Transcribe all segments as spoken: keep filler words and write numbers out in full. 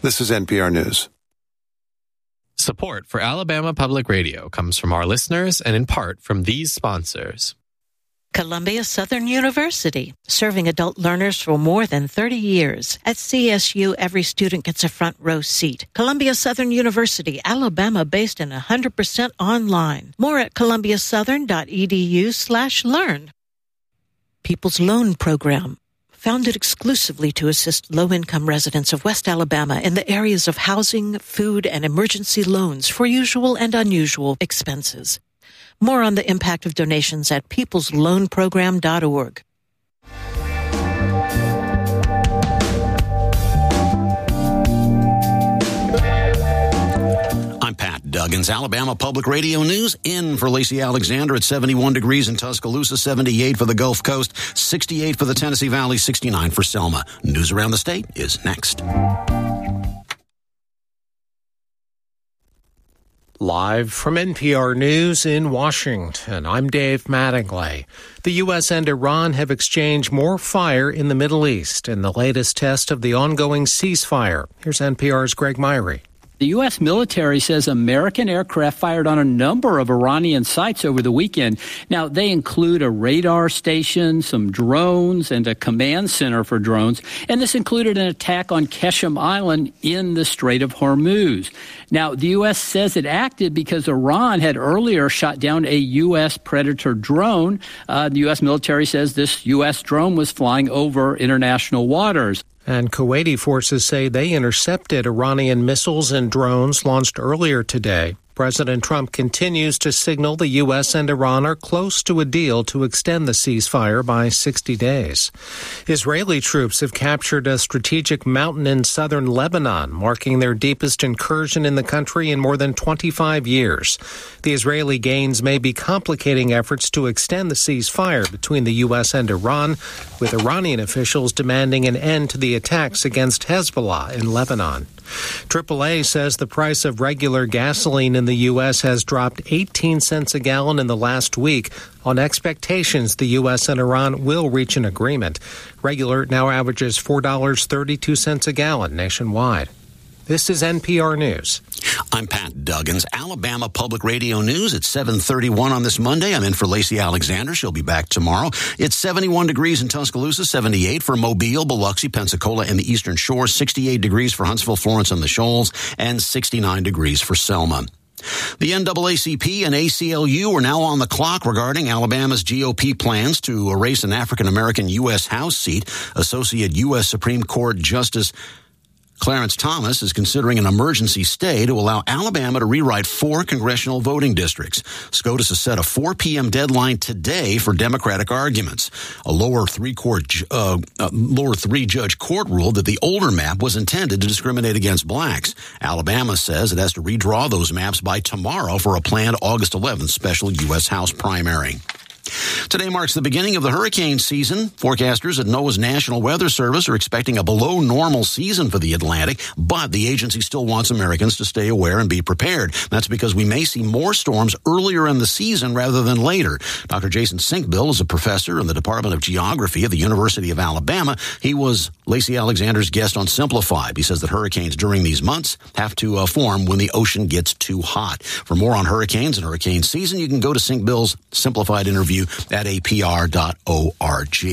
This is N P R News. Support for Alabama Public Radio comes from our listeners and in part from these sponsors. Columbia Southern University, serving adult learners for more than thirty years. At C S U, every student gets a front row seat. Columbia Southern University, Alabama, based and one hundred percent online. More at columbiasouthern.edu slash learn. People's Loan Program, founded exclusively to assist low-income residents of West Alabama in the areas of housing, food, and emergency loans for usual and unusual expenses. More on the impact of donations at peoples loan program dot org. I'm Pat Duggins, Alabama Public Radio News. In for Lacey Alexander at seventy-one degrees in Tuscaloosa, seventy-eight for the Gulf Coast, sixty-eight for the Tennessee Valley, sixty-nine for Selma. News around the state is next. Live from N P R News in Washington, I'm Dave Mattingly. The U S and Iran have exchanged more fire in the Middle East in the latest test of the ongoing ceasefire. Here's N P R's Greg Myrie. The U S military says American aircraft fired on a number of Iranian sites over the weekend. Now, they include a radar station, some drones, and a command center for drones. And this included an attack on Qeshm Island in the Strait of Hormuz. Now, the U S says it acted because Iran had earlier shot down a U S Predator drone. Uh, the U S military says this U S drone was flying over international waters. And Kuwaiti forces say they intercepted Iranian missiles and drones launched earlier today. President Trump continues to signal the U S and Iran are close to a deal to extend the ceasefire by sixty days. Israeli troops have captured a strategic mountain in southern Lebanon, marking their deepest incursion in the country in more than twenty-five years. The Israeli gains may be complicating efforts to extend the ceasefire between the U S and Iran, with Iranian officials demanding an end to the attacks against Hezbollah in Lebanon. triple A says the price of regular gasoline in the U S has dropped eighteen cents a gallon in the last week on expectations the U S and Iran will reach an agreement. Regular now averages four dollars and thirty-two cents a gallon nationwide. This is N P R News. I'm Pat Duggins, Alabama Public Radio News at seven thirty-one on this Monday. I'm in for Lacey Alexander. She'll be back tomorrow. It's seventy-one degrees in Tuscaloosa, seventy-eight for Mobile, Biloxi, Pensacola, and the Eastern Shore, sixty-eight degrees for Huntsville, Florence, and the Shoals, and sixty-nine degrees for Selma. The N double A C P and A C L U are now on the clock regarding Alabama's G O P plans to erase an African-American U S House seat. Associate U S Supreme Court Justice Clarence Thomas is considering an emergency stay to allow Alabama to rewrite four congressional voting districts. SCOTUS has set a four p.m. deadline today for Democratic arguments. A lower three-court, uh, uh, lower three-judge court ruled that the older map was intended to discriminate against blacks. Alabama says it has to redraw those maps by tomorrow for a planned August eleventh special U S House primary. Today marks the beginning of the hurricane season. Forecasters at NOAA's National Weather Service are expecting a below normal season for the Atlantic, but the agency still wants Americans to stay aware and be prepared. That's because we may see more storms earlier in the season rather than later. Doctor Jason Sinkbill is a professor in the Department of Geography at the University of Alabama. He was Lacey Alexander's guest on Simplified. He says that hurricanes during these months have to uh, form when the ocean gets too hot. For more on hurricanes and hurricane season, you can go to Sinkbill's Simplified interview at A P R dot org.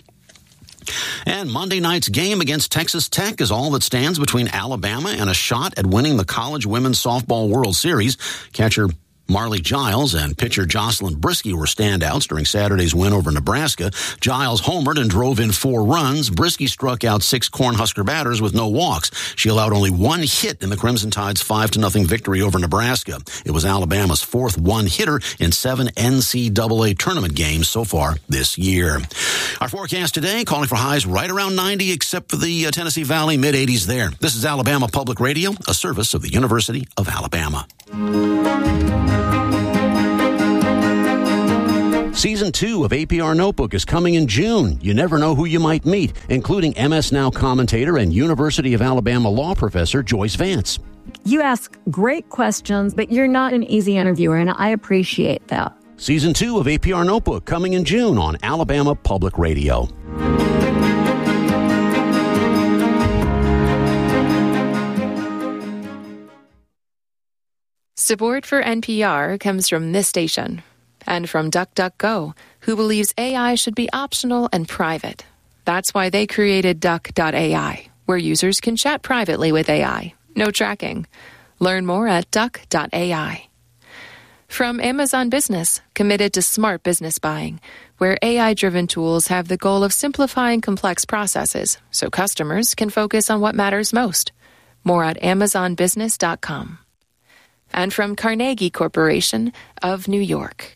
And Monday night's game against Texas Tech is all that stands between Alabama and a shot at winning the College Women's Softball World Series. Catcher Marley Giles and pitcher Jocelyn Brisky were standouts during Saturday's win over Nebraska. Giles homered and drove in four runs. Brisky struck out six Cornhusker batters with no walks. She allowed only one hit in the Crimson Tide's five to nothing victory over Nebraska. It was Alabama's fourth one-hitter in seven N C double A tournament games so far this year. Our forecast today, calling for highs right around ninety, except for the uh, Tennessee Valley, mid-eighties there. This is Alabama Public Radio, a service of the University of Alabama. Season two of A P R Notebook is coming in June. You never know who you might meet, including M S Now commentator and University of Alabama law professor Joyce Vance. You ask great questions, but you're not an easy interviewer, and I appreciate that. Season two of A P R Notebook coming in June on Alabama Public Radio. Support for N P R comes from this station and from DuckDuckGo, who believes A I should be optional and private. That's why they created Duck dot A I, where users can chat privately with A I. No tracking. Learn more at Duck dot A I. From Amazon Business, committed to smart business buying, where A I-driven tools have the goal of simplifying complex processes so customers can focus on what matters most. More at amazon business dot com. And from Carnegie Corporation of New York.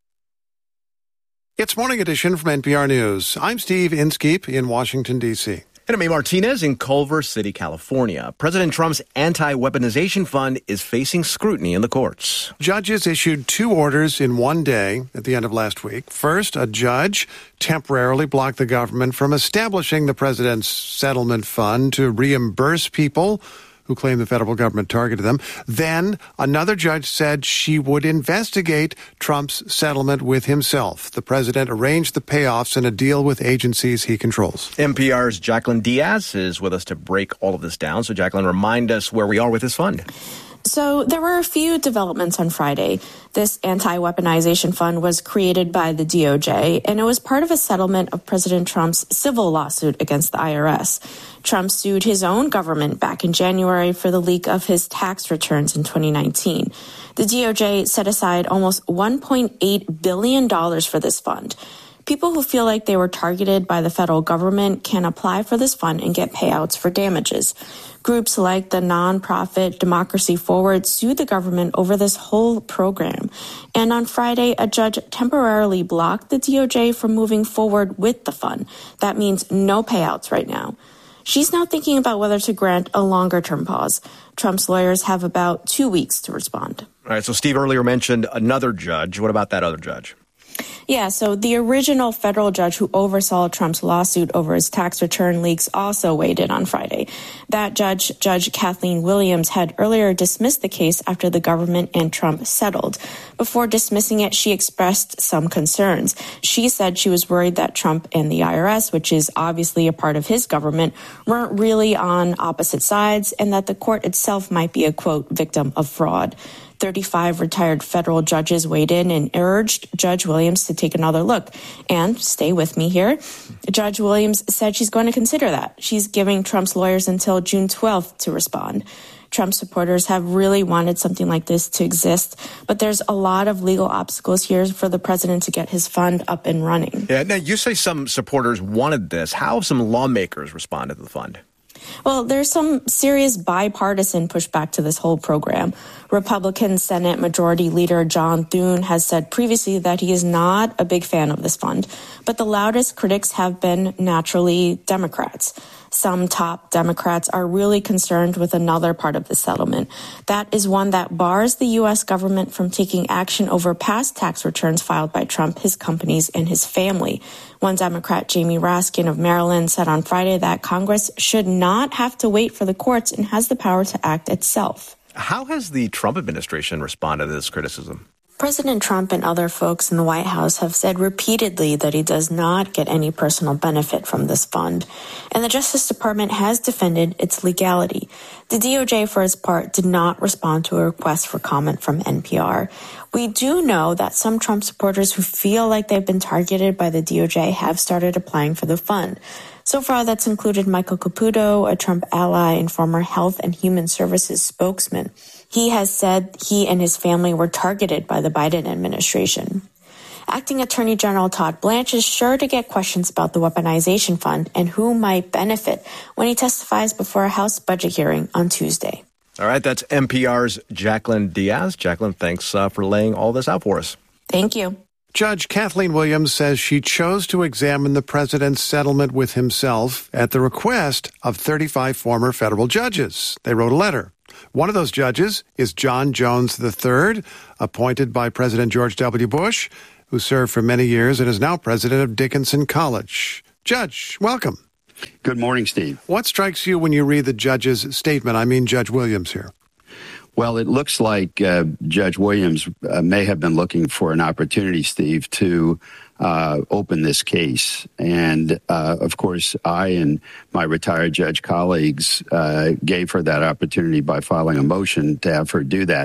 It's Morning Edition from N P R News. I'm Steve Inskeep in Washington, D C And I'm A. Martinez in Culver City, California. President Trump's anti-weaponization fund is facing scrutiny in the courts. Judges issued two orders in one day at the end of last week. First, a judge temporarily blocked the government from establishing the president's settlement fund to reimburse people who claim the federal government targeted them. Then another judge said she would investigate Trump's settlement with himself. The president arranged the payoffs in a deal with agencies he controls. N P R's Jacqueline Diaz is with us to break all of this down. So, Jacqueline, remind us where we are with this fund. So there were a few developments on Friday. This anti-weaponization fund was created by the D O J, and it was part of a settlement of President Trump's civil lawsuit against the I R S. Trump sued his own government back in January for the leak of his tax returns in twenty nineteen. The D O J set aside almost one point eight billion dollars for this fund. People who feel like they were targeted by the federal government can apply for this fund and get payouts for damages. Groups like the nonprofit Democracy Forward sued the government over this whole program. And on Friday, a judge temporarily blocked the D O J from moving forward with the fund. That means no payouts right now. She's now thinking about whether to grant a longer-term pause. Trump's lawyers have about two weeks to respond. All right, so Steve earlier mentioned another judge. What about that other judge? Yeah, so the original federal judge who oversaw Trump's lawsuit over his tax return leaks also weighed in on Friday. That judge, Judge Kathleen Williams, had earlier dismissed the case after the government and Trump settled. Before dismissing it, she expressed some concerns. She said she was worried that Trump and the I R S, which is obviously a part of his government, weren't really on opposite sides, and that the court itself might be a, quote, victim of fraud. thirty-five retired federal judges weighed in and urged Judge Williams to take another look. And stay with me here. Judge Williams said she's going to consider that. She's giving Trump's lawyers until June twelfth to respond. Trump supporters have really wanted something like this to exist, but there's a lot of legal obstacles here for the president to get his fund up and running. Yeah, now you say some supporters wanted this. How have some lawmakers responded to the fund? Well, there's some serious bipartisan pushback to this whole program. Republican Senate Majority Leader John Thune has said previously that he is not a big fan of this fund, but the loudest critics have been naturally Democrats. Some top Democrats are really concerned with another part of the settlement. That is one that bars the U S government from taking action over past tax returns filed by Trump, his companies, and his family. One Democrat, Jamie Raskin of Maryland, said on Friday that Congress should not have to wait for the courts and has the power to act itself. How has the Trump administration responded to this criticism? President Trump and other folks in the White House have said repeatedly that he does not get any personal benefit from this fund, and the Justice Department has defended its legality. The D O J, for its part, did not respond to a request for comment from N P R. We do know that some Trump supporters who feel like they've been targeted by the D O J have started applying for the fund. So far, that's included Michael Caputo, a Trump ally and former Health and Human Services spokesman. He has said he and his family were targeted by the Biden administration. Acting Attorney General Todd Blanche is sure to get questions about the weaponization fund and who might benefit when he testifies before a House budget hearing on Tuesday. All right, that's N P R's Jacqueline Diaz. Jacqueline, thanks uh, for laying all this out for us. Thank you. Judge Kathleen Williams says she chose to examine the president's settlement with himself at the request of thirty-five former federal judges. They wrote a letter. One of those judges is John Jones the third, appointed by President George W. Bush, who served for many years and is now president of Dickinson College. Judge, welcome. Good morning, Steve. What strikes you when you read the judge's statement? I mean, Judge Williams here. Well, it looks like uh, Judge Williams uh, may have been looking for an opportunity, Steve, to uh, open this case. And, uh, of course, I and my retired judge colleagues uh, gave her that opportunity by filing a motion to have her do that.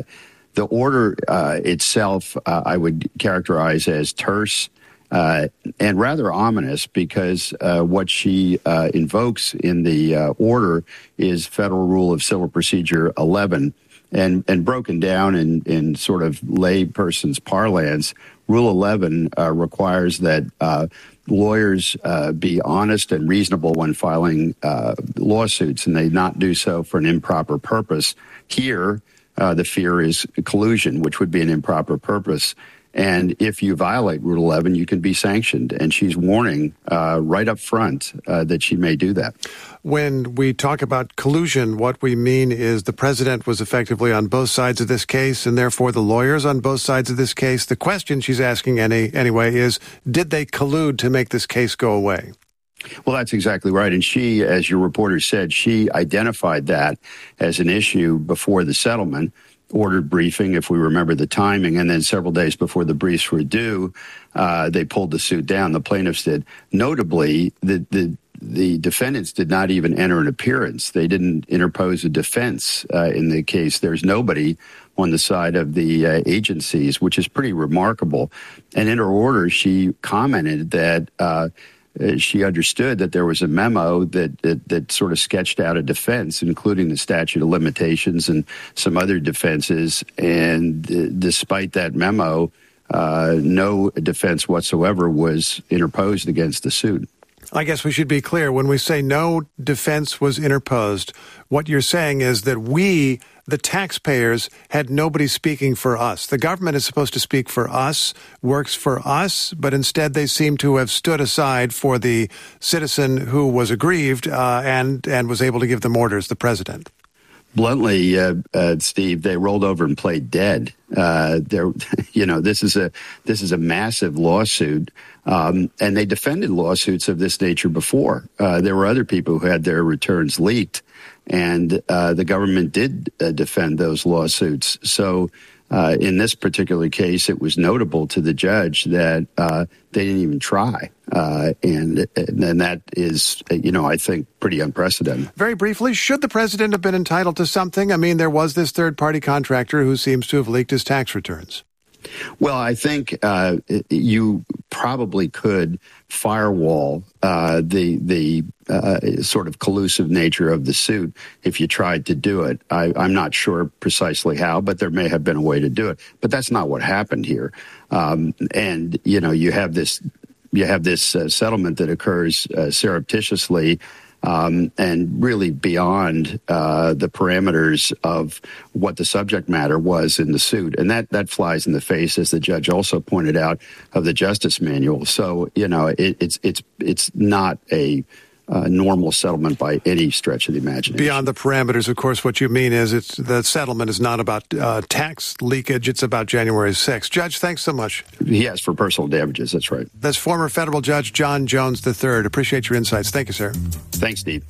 the order uh, itself, uh, I would characterize as terse uh, and rather ominous, because uh, what she uh, invokes in the uh, order is Federal Rule of Civil Procedure eleven. And, and broken down in, in sort of lay person's parlance, Rule eleven uh, requires that uh, lawyers uh, be honest and reasonable when filing uh, lawsuits, and they not do so for an improper purpose. Here, uh, the fear is collusion, which would be an improper purpose. And if you violate Rule eleven, you can be sanctioned. And she's warning uh, right up front uh, that she may do that. When we talk about collusion, what we mean is the president was effectively on both sides of this case, and therefore the lawyers on both sides of this case. The question she's asking any, anyway is, did they collude to make this case go away? Well, that's exactly right. And she, as your reporter said, she identified that as an issue before the settlement. Ordered briefing, if we remember the timing, and then several days before the briefs were due, uh, they pulled the suit down. The plaintiffs did. Notably, the, the the defendants did not even enter an appearance. They didn't interpose a defense uh, in the case. There's nobody on the side of the uh, agencies, which is pretty remarkable. And in her order, she commented that uh, she understood that there was a memo that, that that sort of sketched out a defense, including the statute of limitations and some other defenses. And uh, despite that memo, uh, no defense whatsoever was interposed against the suit. I guess we should be clear. When we say no defense was interposed, what you're saying is that we, the taxpayers, had nobody speaking for us. The government is supposed to speak for us, works for us, but instead they seem to have stood aside for the citizen who was aggrieved uh, and, and was able to give them orders, the president. Bluntly, uh, uh, Steve, they rolled over and played dead. Uh, there, you know, this is a this is a massive lawsuit, um, and they defended lawsuits of this nature before. Uh, there were other people who had their returns leaked, and uh, the government did uh, defend those lawsuits. So, uh, in this particular case, it was notable to the judge that uh, they didn't even try. Uh, and and that is, you know, I think pretty unprecedented. Very briefly, should the president have been entitled to something? I mean, there was this third-party contractor who seems to have leaked his tax returns. Well, I think uh, you probably could firewall uh, the the uh, sort of collusive nature of the suit if you tried to do it. I, I'm not sure precisely how, but there may have been a way to do it. But that's not what happened here. Um, and, you know, you have this you have this uh, settlement that occurs uh, surreptitiously. Um, and really beyond uh, the parameters of what the subject matter was in the suit. And that, that flies in the face, as the judge also pointed out, of the Justice Manual. So, you know, it, it's it's it's not a uh, normal settlement by any stretch of the imagination. Beyond the parameters, of course, what you mean is it's the settlement is not about uh, tax leakage. It's about January sixth. Judge, thanks so much. Yes, for personal damages. That's right. That's former federal judge John Jones the third. Appreciate your insights. Thank you, sir. Thanks, Steve.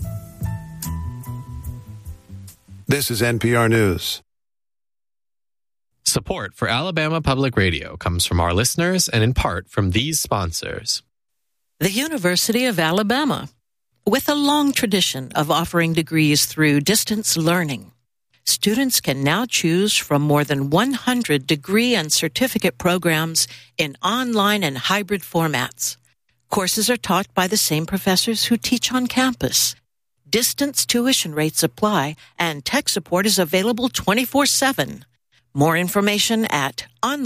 This is N P R News. Support for Alabama Public Radio comes from our listeners and in part from these sponsors. The University of Alabama. With a long tradition of offering degrees through distance learning, students can now choose from more than one hundred degree and certificate programs in online and hybrid formats. Courses are taught by the same professors who teach on campus. Distance tuition rates apply, and tech support is available twenty-four seven. More information at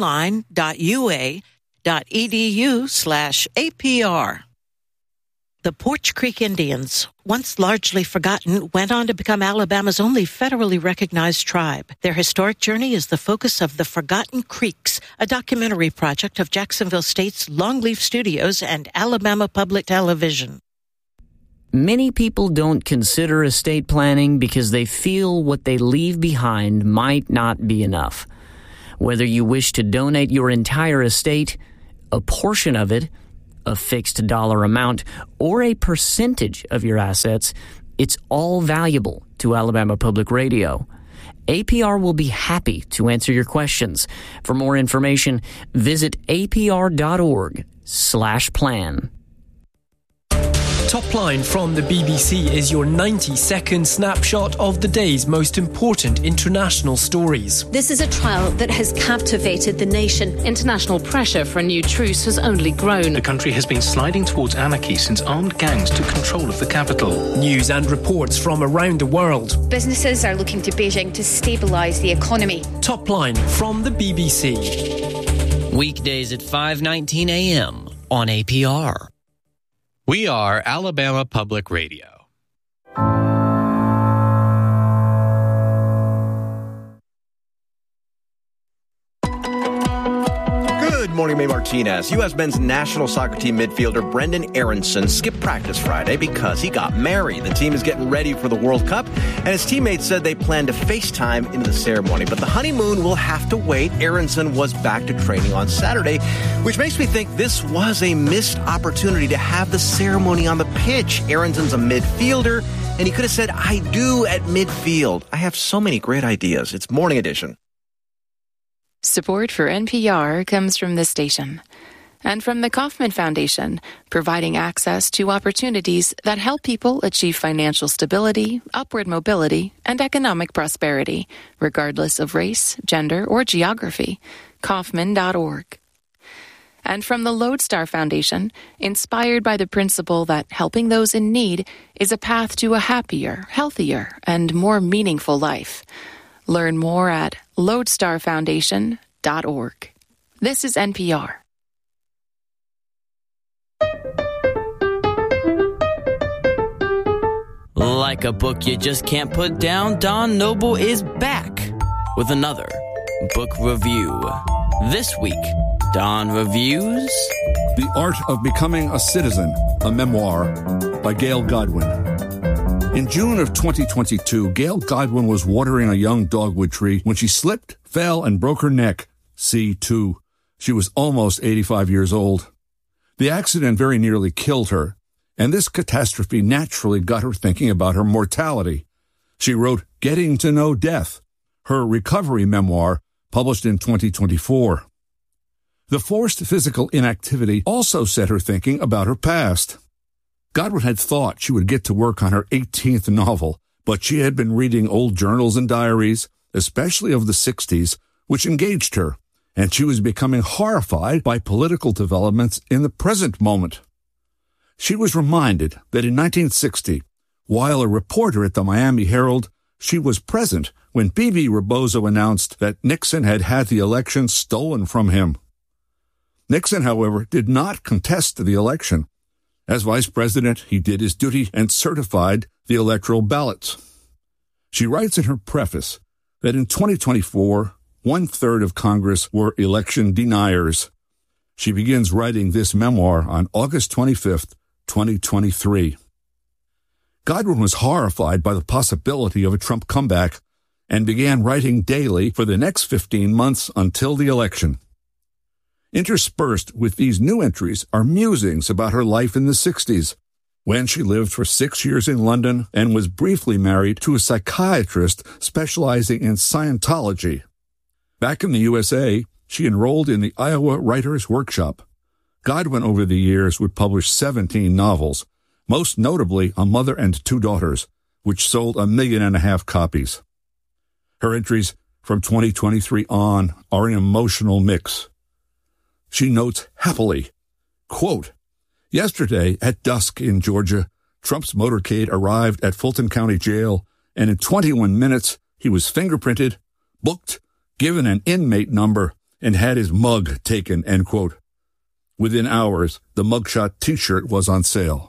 online.ua.edu slash APR. The Porch Creek Indians, once largely forgotten, went on to become Alabama's only federally recognized tribe. Their historic journey is the focus of The Forgotten Creeks, a documentary project of Jacksonville State's Longleaf Studios and Alabama Public Television. Many people don't consider estate planning because they feel what they leave behind might not be enough. Whether you wish to donate your entire estate, a portion of it, a fixed dollar amount, or a percentage of your assets, it's all valuable to Alabama Public Radio. A P R will be happy to answer your questions. For more information, visit apr.org slash plan. Top Line from the B B C is your ninety-second snapshot of the day's most important international stories. This is a trial that has captivated the nation. International pressure for a new truce has only grown. The country has been sliding towards anarchy since armed gangs took control of the capital. News and reports from around the world. Businesses are looking to Beijing to stabilise the economy. Top Line from the B B C. Weekdays at five nineteen a.m. on A P R. We are Alabama Public Radio. Good morning, May Martinez. U S men's national soccer team midfielder Brendan Aronson skipped practice Friday because he got married. The team is getting ready for the World Cup, and his teammates said they plan to FaceTime into the ceremony. But the honeymoon will have to wait. Aronson was back to training on Saturday, which makes me think this was a missed opportunity to have the ceremony on the pitch. Aronson's a midfielder, and he could have said, "I do" at midfield. I have so many great ideas. It's Morning Edition. Support for N P R comes from this station and from the Kauffman Foundation, providing access to opportunities that help people achieve financial stability, upward mobility, and economic prosperity, regardless of race, gender, or geography. Kauffman dot org. And from the Lodestar Foundation, inspired by the principle that helping those in need is a path to a happier, healthier, and more meaningful life. Learn more at lodestar foundation dot org. This is N P R. Like a book you just can't put down, Don Noble is back with another book review. This week, Don reviews The Art of Becoming a Citizen, a memoir by Gail Godwin. In June of twenty twenty-two, Gail Godwin was watering a young dogwood tree when she slipped, fell, and broke her neck. C two. She was almost eighty-five years old. The accident very nearly killed her, and this catastrophe naturally got her thinking about her mortality. She wrote Getting to Know Death, her recovery memoir, published in twenty twenty-four. The forced physical inactivity also set her thinking about her past. Godwin had thought she would get to work on her eighteenth novel, but she had been reading old journals and diaries, especially of the sixties, which engaged her, and she was becoming horrified by political developments in the present moment. She was reminded that in nineteen sixty, while a reporter at the Miami Herald, she was present when Bebe Rebozo announced that Nixon had had the election stolen from him. Nixon, however, did not contest the election. As vice president, he did his duty and certified the electoral ballots. She writes in her preface that in twenty twenty-four, one-third of Congress were election deniers. She begins writing this memoir on August twenty-fifth, twenty twenty-three. Godwin was horrified by the possibility of a Trump comeback and began writing daily for the next fifteen months until the election. Interspersed with these new entries are musings about her life in the sixties, when she lived for six years in London and was briefly married to a psychiatrist specializing in Scientology. Back in the U S A, she enrolled in the Iowa Writers' Workshop. Godwin over the years would publish seventeen novels, most notably A Mother and Two Daughters, which sold a million and a half copies. Her entries from twenty twenty-three on are an emotional mix. She notes happily, quote, Yesterday at dusk in Georgia, Trump's motorcade arrived at Fulton County Jail, and in twenty-one minutes he was fingerprinted, booked, given an inmate number, and had his mug taken, end quote. Within hours, the mugshot T-shirt was on sale.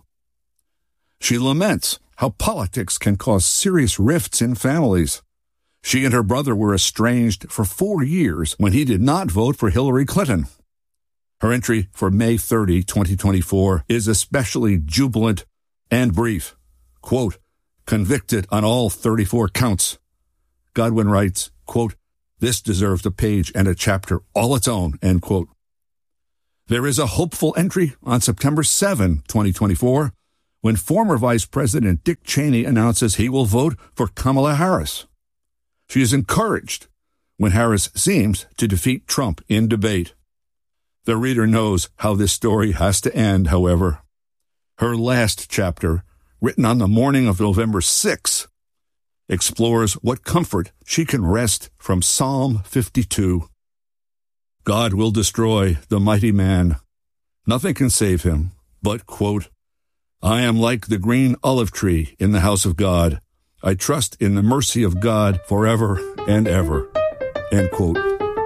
She laments how politics can cause serious rifts in families. She and her brother were estranged for four years when he did not vote for Hillary Clinton. Her entry for May thirtieth, twenty twenty-four is especially jubilant and brief. Quote, convicted on all thirty-four counts. Godwin writes, quote, this deserves a page and a chapter all its own, end quote. There is a hopeful entry on September seventh, twenty twenty-four, when former Vice President Dick Cheney announces he will vote for Kamala Harris. She is encouraged when Harris seems to defeat Trump in debate. The reader knows how this story has to end, however. Her last chapter, written on the morning of November sixth, explores what comfort she can rest from Psalm fifty-two. God will destroy the mighty man. Nothing can save him, but, quote, I am like the green olive tree in the house of God. I trust in the mercy of God forever and ever, end quote.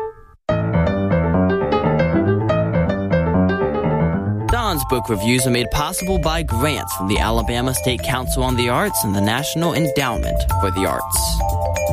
Don's book reviews are made possible by grants from the Alabama State Council on the Arts and the National Endowment for the Arts.